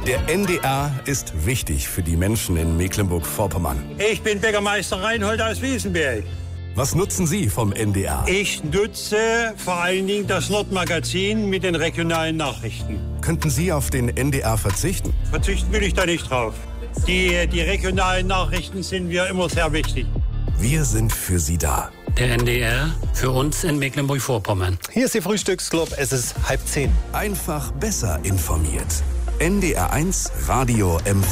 Der NDR ist wichtig für die Menschen in Mecklenburg-Vorpommern. Ich bin Bäckermeister Reinhold aus Wiesenberg. Was nutzen Sie vom NDR? Ich nutze vor allen Dingen das Nordmagazin mit den regionalen Nachrichten. Könnten Sie auf den NDR verzichten? Verzichten will ich da nicht drauf. Die regionalen Nachrichten sind mir immer sehr wichtig. Wir sind für Sie da. Der NDR für uns in Mecklenburg-Vorpommern. Hier ist Ihr Frühstücksclub, es ist 9:30. Einfach besser informiert. NDR1 Radio MV.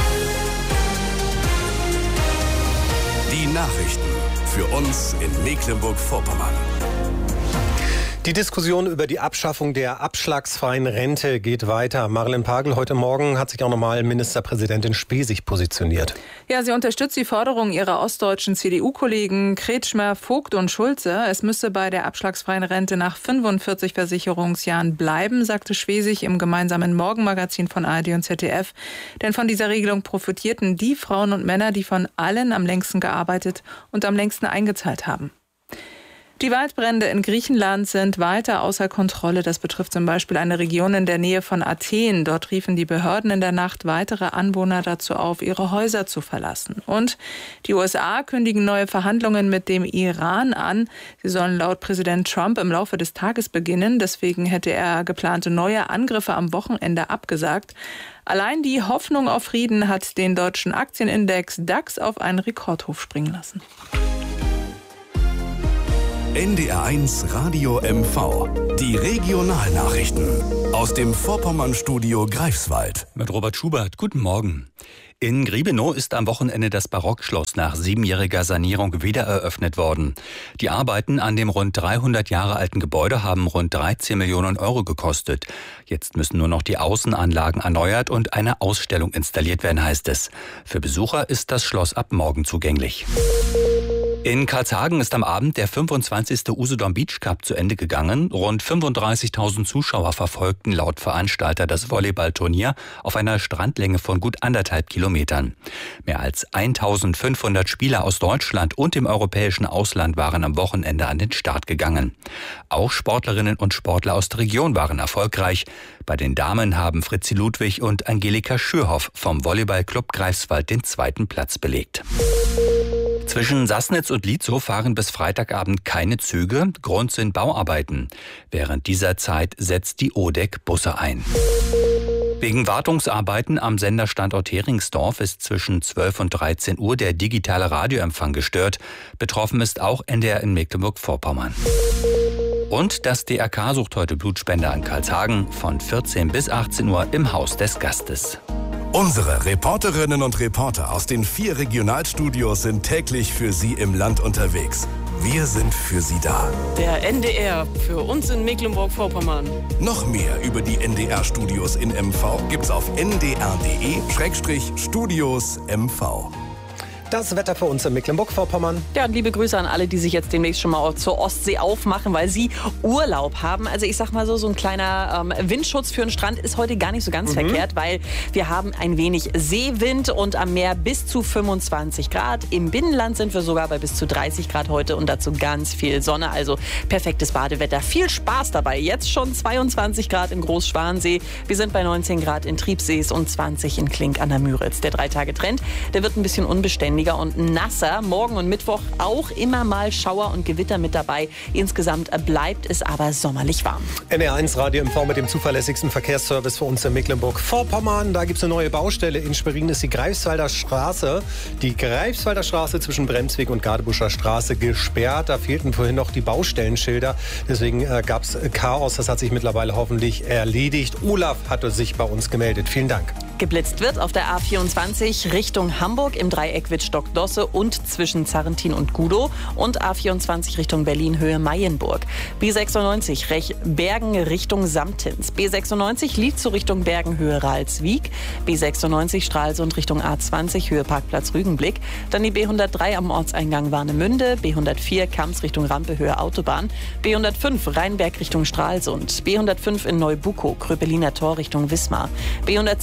Die Nachrichten für uns in Mecklenburg-Vorpommern. Die Diskussion über die Abschaffung der abschlagsfreien Rente geht weiter. Marilyn Pagel, heute Morgen hat sich auch nochmal Ministerpräsidentin Spesig positioniert. Ja, sie unterstützt die Forderung ihrer ostdeutschen CDU-Kollegen Kretschmer, Vogt und Schulze. Es müsse bei der abschlagsfreien Rente nach 45 Versicherungsjahren bleiben, sagte Spesig im gemeinsamen Morgenmagazin von ARD und ZDF. Denn von dieser Regelung profitierten die Frauen und Männer, die von allen am längsten gearbeitet und am längsten eingezahlt haben. Die Waldbrände in Griechenland sind weiter außer Kontrolle. Das betrifft zum Beispiel eine Region in der Nähe von Athen. Dort riefen die Behörden in der Nacht weitere Anwohner dazu auf, ihre Häuser zu verlassen. Und die USA kündigen neue Verhandlungen mit dem Iran an. Sie sollen laut Präsident Trump im Laufe des Tages beginnen. Deswegen hätte er geplante neue Angriffe am Wochenende abgesagt. Allein die Hoffnung auf Frieden hat den deutschen Aktienindex DAX auf einen Rekordhoch springen lassen. NDR1 Radio MV. Die Regionalnachrichten aus dem Vorpommern-Studio Greifswald. Mit Robert Schubert. Guten Morgen. In Griebenow ist am Wochenende das Barockschloss nach 7-jähriger Sanierung wiedereröffnet worden. Die Arbeiten an dem rund 300 Jahre alten Gebäude haben rund 13 Millionen Euro gekostet. Jetzt müssen nur noch die Außenanlagen erneuert und eine Ausstellung installiert werden, heißt es. Für Besucher ist das Schloss ab morgen zugänglich. In Karlshagen ist am Abend der 25. Usedom Beach Cup zu Ende gegangen. Rund 35.000 Zuschauer verfolgten laut Veranstalter das Volleyballturnier auf einer Strandlänge von gut 1,5 Kilometern. Mehr als 1.500 Spieler aus Deutschland und dem europäischen Ausland waren am Wochenende an den Start gegangen. Auch Sportlerinnen und Sportler aus der Region waren erfolgreich. Bei den Damen haben Fritzi Ludwig und Angelika Schürhoff vom Volleyballclub Greifswald den 2. Platz belegt. Zwischen Sassnitz und Lietzow fahren bis Freitagabend keine Züge. Grund sind Bauarbeiten. Während dieser Zeit setzt die ODEC Busse ein. Wegen Wartungsarbeiten am Senderstandort Heringsdorf ist zwischen 12 und 13 Uhr der digitale Radioempfang gestört. Betroffen ist auch NDR in Mecklenburg-Vorpommern. Und das DRK sucht heute Blutspender in Karlshagen von 14 bis 18 Uhr im Haus des Gastes. Unsere Reporterinnen und Reporter aus den 4 Regionalstudios sind täglich für Sie im Land unterwegs. Wir sind für Sie da. Der NDR für uns in Mecklenburg-Vorpommern. Noch mehr über die NDR-Studios in MV gibt's auf ndr.de/Studios MV. Das Wetter für uns in Mecklenburg-Vorpommern. Ja, und liebe Grüße an alle, die sich jetzt demnächst schon mal zur Ostsee aufmachen, weil sie Urlaub haben. Also ich sag mal so ein kleiner Windschutz für den Strand ist heute gar nicht so ganz verkehrt, weil wir haben ein wenig Seewind und am Meer bis zu 25 Grad. Im Binnenland sind wir sogar bei bis zu 30 Grad heute und dazu ganz viel Sonne. Also perfektes Badewetter. Viel Spaß dabei. Jetzt schon 22 Grad im Großschwansee. Wir sind bei 19 Grad in Triebsees und 20 in Klink an der Müritz. Der 3-Tage-Trend, der wird ein bisschen unbeständig und nasser. Morgen und Mittwoch auch immer mal Schauer und Gewitter mit dabei. Insgesamt bleibt es aber sommerlich warm. NDR1 Radio MV mit dem zuverlässigsten Verkehrsservice für uns in Mecklenburg-Vorpommern. Da gibt es eine neue Baustelle. In Schwerin ist die Greifswalder Straße. Die Greifswalder Straße zwischen Bremsweg und Gardebuscher Straße gesperrt. Da fehlten vorhin noch die Baustellenschilder. Deswegen gab es Chaos. Das hat sich mittlerweile hoffentlich erledigt. Olaf hatte sich bei uns gemeldet. Vielen Dank. Geblitzt wird auf der A24 Richtung Hamburg im Dreieck Wittstock-Dosse und zwischen Zarrentin und Gudow und A24 Richtung Berlin Höhe Mayenburg. B96 Bergen Richtung Samtins. B96 Lietzow Richtung Bergen Höhe Ralswiek. B96 Stralsund Richtung A20 Höhe Parkplatz Rügenblick. Dann die B103 am Ortseingang Warnemünde. B104 Kamms Richtung Rampe Höhe Autobahn. B105 Rheinberg Richtung Stralsund. B105 in Neubukow Kröpeliner Tor Richtung Wismar. B110 in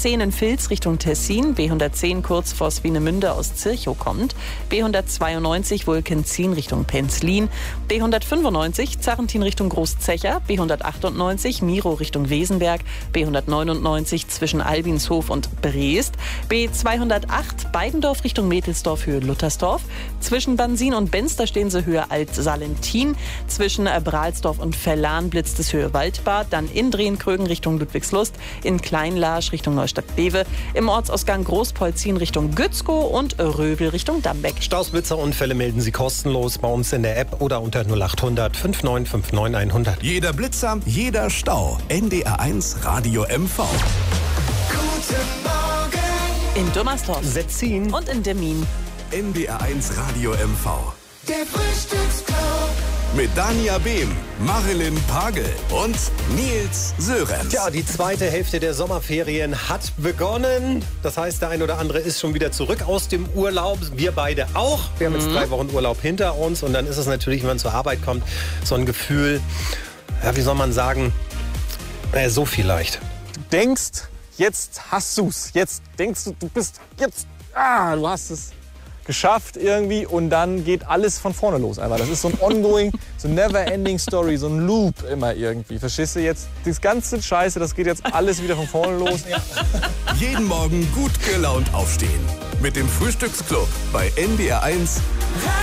Vils Richtung Tessin, B110 kurz vor Swinemünde aus Zirchow kommt, B192 Wulkenzien Richtung Penzlin, B195 Zarrentin Richtung Großzecher, B198 Miro Richtung Wesenberg, B199 zwischen Albinshof und Breest, B208 Beidendorf Richtung Mädelsdorf Höhe Luttersdorf, zwischen Bansin und Benz, da stehen sie Höhe Alt-Salentin, zwischen Bralsdorf und Verlan blitzt es Höhe Waldbad, dann in Drehen-Krögen Richtung Ludwigslust, in Kleinlarsch Richtung Neustadt-Bewe, im Ortsausgang Großpolzin Richtung Gützkow und Röbel Richtung Dambeck. Staus, Blitzer, Unfälle melden Sie kostenlos bei uns in der App oder unter 0800 5959 100. Jeder Blitzer, jeder Stau. NDR1 Radio MV. Guten Morgen. In Dummersdorf Setzin. und in Demmin. NDR1 Radio MV. Der Frühstücksclub. Mit Dania Behm, Marilyn Pagel und Nils Sörenz. Ja, die zweite Hälfte der Sommerferien hat begonnen. Das heißt, der ein oder andere ist schon wieder zurück aus dem Urlaub. Wir beide auch. Wir haben jetzt 3 Wochen Urlaub hinter uns. Und dann ist es natürlich, wenn man zur Arbeit kommt, so ein Gefühl, ja, wie soll man sagen, so vielleicht. Du denkst, jetzt hast du's. Jetzt denkst du, du hast es geschafft irgendwie und dann geht alles von vorne los einfach. Das ist so ein ongoing, so ein never-ending Story, so ein Loop immer irgendwie. Verstehst du jetzt? Das ganze Scheiße, das geht jetzt alles wieder von vorne los. Jeden Morgen gut gelaunt aufstehen. Mit dem Frühstücksclub bei NDR1